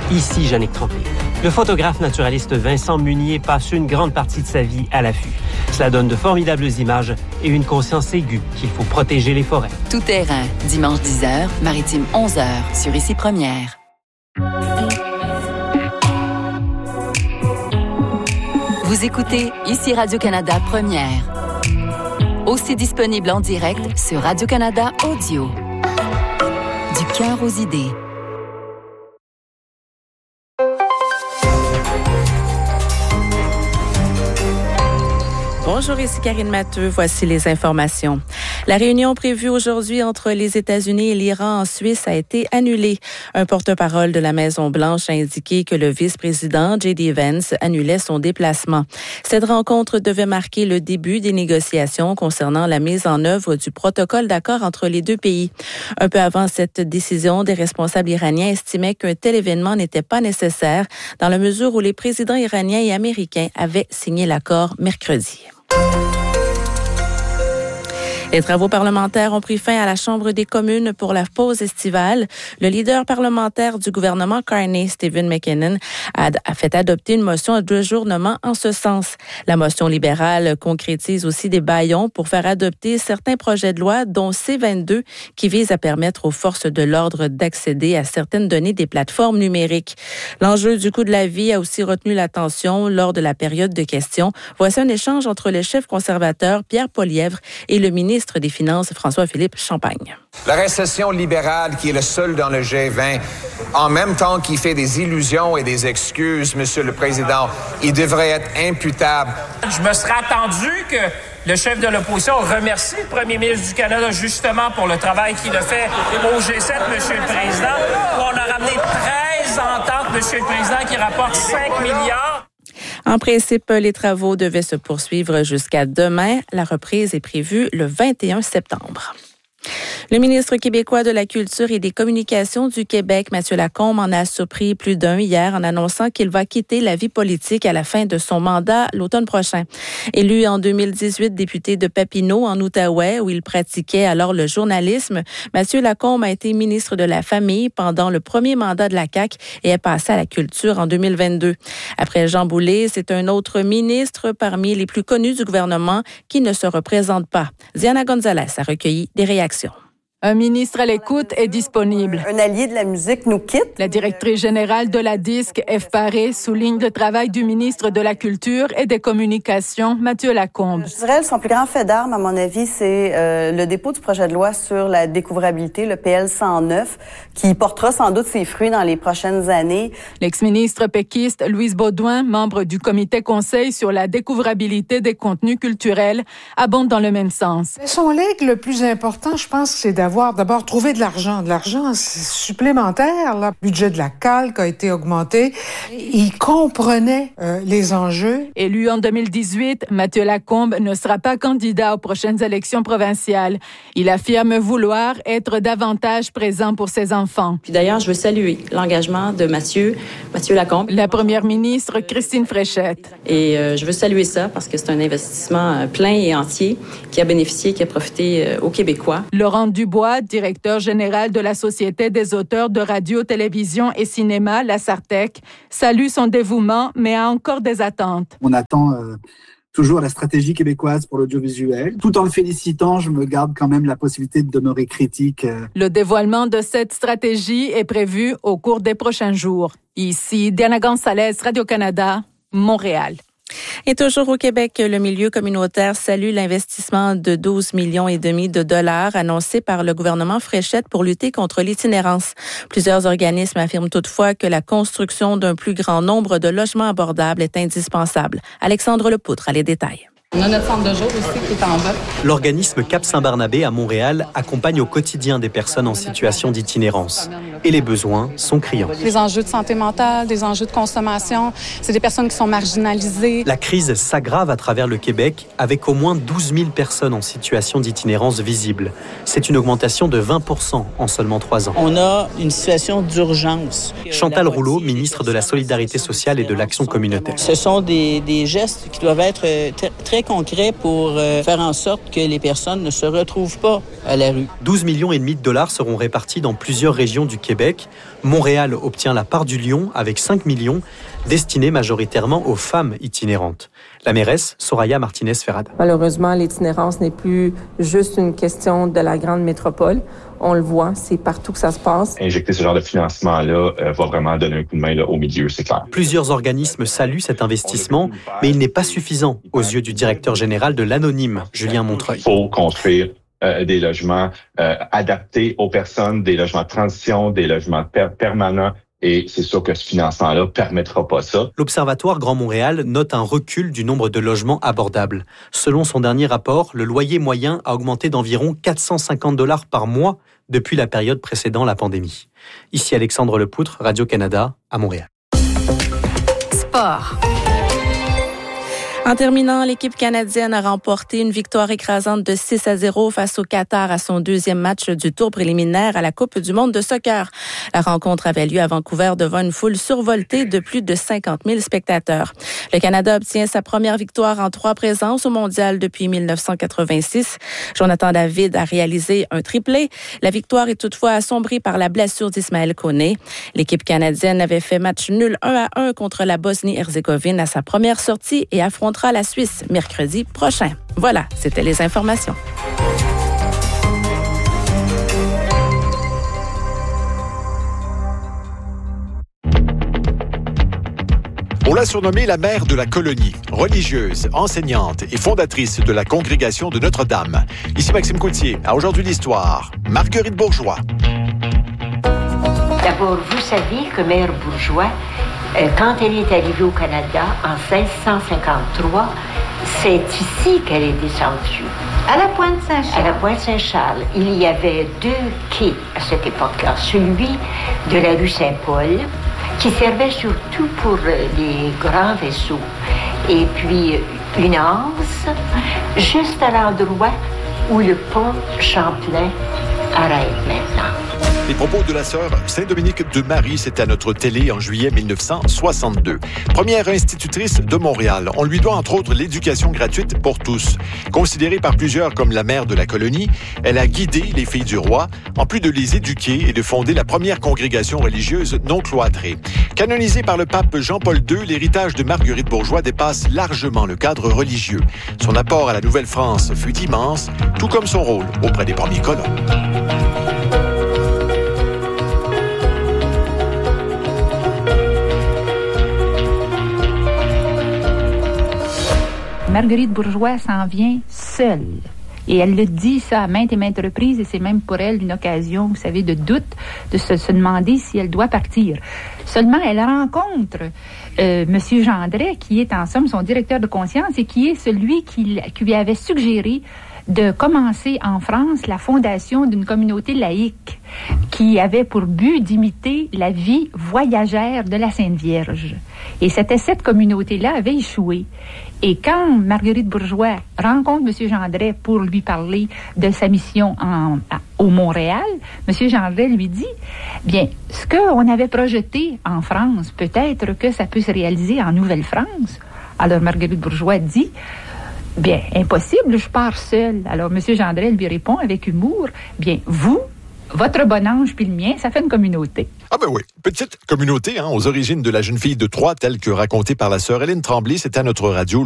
Ici Jannick Tremblay. Le photographe naturaliste Vincent Munier passe une grande partie de sa vie à l'affût. Cela donne de formidables images et une conscience aiguë qu'il faut protéger les forêts. Tout terrain, dimanche 10h, Maritime 11h, sur Ici Première. Vous écoutez Ici Radio-Canada Première. Aussi disponible en direct sur Radio-Canada Audio. Du cœur aux idées. Bonjour, ici Karine Matteux. Voici les informations. La réunion prévue aujourd'hui entre les États-Unis et l'Iran en Suisse a été annulée. Un porte-parole de la Maison-Blanche a indiqué que le vice-président J.D. Vance annulait son déplacement. Cette rencontre devait marquer le début des négociations concernant la mise en œuvre du protocole d'accord entre les deux pays. Un peu avant cette décision, des responsables iraniens estimaient qu'un tel événement n'était pas nécessaire dans la mesure où les présidents iraniens et américains avaient signé l'accord mercredi. Les travaux parlementaires ont pris fin à la Chambre des communes pour la pause estivale. Le leader parlementaire du gouvernement Carney, Stephen McKinnon, a fait adopter une motion d'ajournement en ce sens. La motion libérale concrétise aussi des bâillons pour faire adopter certains projets de loi, dont C-22, qui vise à permettre aux forces de l'ordre d'accéder à certaines données des plateformes numériques. L'enjeu du coût de la vie a aussi retenu l'attention lors de la période de questions. Voici un échange entre le chef conservateur Pierre Poilievre et le ministre des Finances, François-Philippe Champagne. La récession libérale qui est le seul dans le G20, en même temps qu'il fait des illusions et des excuses, Monsieur le Président, il devrait être imputable. Je me serais attendu que le chef de l'opposition remercie le premier ministre du Canada justement pour le travail qu'il a fait au G7, Monsieur le Président, où on a ramené 13 ententes, Monsieur le Président, qui rapportent 5 milliards. En principe, les travaux devaient se poursuivre jusqu'à demain. La reprise est prévue le 21 septembre. Le ministre québécois de la Culture et des Communications du Québec, Mathieu Lacombe, en a surpris plus d'un hier en annonçant qu'il va quitter la vie politique à la fin de son mandat l'automne prochain. Élu en 2018 député de Papineau, en Outaouais, où il pratiquait alors le journalisme, Mathieu Lacombe a été ministre de la Famille pendant le premier mandat de la CAQ et est passé à la Culture en 2022. Après Jean Boulet, c'est un autre ministre parmi les plus connus du gouvernement qui ne se représente pas. Diana Gonzalez a recueilli des réactions. Un ministre à l'écoute est disponible. Un allié de la musique nous quitte. La directrice générale de la DISC, Eve Paré, souligne le travail du ministre de la Culture et des Communications, Mathieu Lacombe. Je dirais son plus grand fait d'arme, à mon avis, c'est le dépôt du projet de loi sur la découvrabilité, le PL 109, qui portera sans doute ses fruits dans les prochaines années. L'ex-ministre péquiste Louise Baudouin, membre du comité conseil sur la découvrabilité des contenus culturels, abonde dans le même sens. Son legs le plus important, je pense, c'est d'avoir d'abord trouvé de l'argent supplémentaire. Le budget de la CALQ a été augmenté. Il comprenait les enjeux. Élu en 2018, Mathieu Lacombe ne sera pas candidat aux prochaines élections provinciales. Il affirme vouloir être davantage présent pour ses enfants. Puis d'ailleurs, je veux saluer l'engagement de Mathieu Lacombe. La première ministre, Christine Fréchette. Et je veux saluer ça parce que c'est un investissement plein et entier qui a profité aux Québécois. Laurent Dubois, directeur général de la Société des auteurs de radio, télévision et cinéma, la SARTEC, salue son dévouement, mais a encore des attentes. On attend toujours la stratégie québécoise pour l'audiovisuel. Tout en le félicitant, je me garde quand même la possibilité de demeurer critique. Le dévoilement de cette stratégie est prévu au cours des prochains jours. Ici, Diana Gonzalez, Radio-Canada, Montréal. Et toujours au Québec, le milieu communautaire salue l'investissement de 12,5 millions de dollars annoncé par le gouvernement Fréchette pour lutter contre l'itinérance. Plusieurs organismes affirment toutefois que la construction d'un plus grand nombre de logements abordables est indispensable. Alexandre Lepoutre a les détails. On a notre centre de jour aussi qui est en bas. L'organisme Cap Saint-Barnabé à Montréal accompagne au quotidien des personnes en situation d'itinérance. Et les besoins sont criants. Des enjeux de santé mentale, des enjeux de consommation, c'est des personnes qui sont marginalisées. La crise s'aggrave à travers le Québec avec au moins 12 000 personnes en situation d'itinérance visible. C'est une augmentation de 20% en seulement 3 ans. On a une situation d'urgence. Chantal Rouleau, ministre de la Solidarité sociale et de l'Action communautaire. Ce sont des gestes qui doivent être très très concret pour faire en sorte que les personnes ne se retrouvent pas à la rue. 12,5 millions de dollars seront répartis dans plusieurs régions du Québec. Montréal obtient la part du lion avec 5 millions, destinés majoritairement aux femmes itinérantes. La mairesse, Soraya Martinez-Ferrada. Malheureusement, l'itinérance n'est plus juste une question de la grande métropole. On le voit, c'est partout que ça se passe. Injecter ce genre de financement-là va vraiment donner un coup de main au milieu, c'est clair. Plusieurs organismes saluent cet investissement, mais il n'est pas suffisant aux yeux du directeur général de l'Anonyme, Julien Montreuil. Il faut construire des logements adaptés aux personnes, des logements de transition, des logements permanents. Et c'est sûr que ce financement-là permettra pas ça. L'Observatoire Grand Montréal note un recul du nombre de logements abordables. Selon son dernier rapport, le loyer moyen a augmenté d'environ 450 $ par mois depuis la période précédant la pandémie. Ici Alexandre Lepoutre, Radio-Canada, à Montréal. Sport. En terminant, l'équipe canadienne a remporté une victoire écrasante de 6-0 face au Qatar à son deuxième match du tour préliminaire à la Coupe du monde de soccer. La rencontre avait lieu à Vancouver devant une foule survoltée de plus de 50 000 spectateurs. Le Canada obtient sa première victoire en 3 présences au mondial depuis 1986. Jonathan David a réalisé un triplé. La victoire est toutefois assombrie par la blessure d'Ismaël Koné. L'équipe canadienne avait fait match nul 1-1 contre la Bosnie-Herzégovine à sa première sortie et affrontera la Suisse mercredi prochain. Voilà, c'était les informations. On l'a surnommée la mère de la colonie, religieuse, enseignante et fondatrice de la congrégation de Notre-Dame. Ici Maxime Coutier, à Aujourd'hui l'Histoire, Marguerite Bourgeois. D'abord, vous savez que Mère Bourgeois, quand elle est arrivée au Canada en 1653, c'est ici qu'elle est descendue. À la Pointe-Saint-Charles. À la Pointe-Saint-Charles. Il y avait 2 quais à cette époque-là. Celui de la rue Saint-Paul, qui servait surtout pour les grands vaisseaux. Et puis une anse, juste à l'endroit où le pont Champlain arrête maintenant. Les propos de la sœur Saint-Dominique de Marie, c'était à notre télé en juillet 1962. Première institutrice de Montréal, on lui doit entre autres l'éducation gratuite pour tous. Considérée par plusieurs comme la mère de la colonie, elle a guidé les filles du roi, en plus de les éduquer et de fonder la première congrégation religieuse non cloîtrée. Canonisée par le pape Jean-Paul II, l'héritage de Marguerite Bourgeois dépasse largement le cadre religieux. Son apport à la Nouvelle-France fut immense, tout comme son rôle auprès des premiers colons. Marguerite Bourgeois s'en vient seule. Et elle le dit ça à maintes et maintes reprises, et c'est même pour elle une occasion, vous savez, de doute, de se demander si elle doit partir. Seulement, elle rencontre Monsieur Gendret, qui est en somme son directeur de conscience et qui est celui qui lui avait suggéré de commencer en France la fondation d'une communauté laïque qui avait pour but d'imiter la vie voyagère de la Sainte Vierge. Et cette communauté-là avait échoué. Et quand Marguerite Bourgeois rencontre M. Gendret pour lui parler de sa mission au Montréal, M. Gendret lui dit, bien, ce qu'on avait projeté en France, peut-être que ça peut se réaliser en Nouvelle-France. Alors Marguerite Bourgeois dit, bien, impossible, je pars seule. Alors M. Gendret lui répond avec humour, bien, vous, votre bon ange puis le mien, ça fait une communauté. Ah ben oui, petite communauté aux origines de la jeune fille de Troyes, telle que racontée par la sœur Hélène Tremblay, c'était à notre radio.